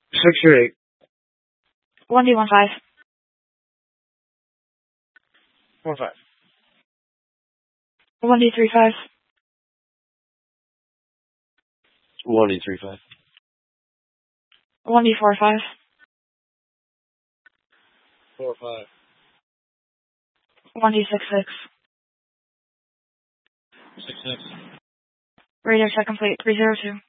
6 or 8. 1D15. 1-5. 1D35. 1D35. 1D45. 4-5. 1D66. 6-6. Radio check complete. 302.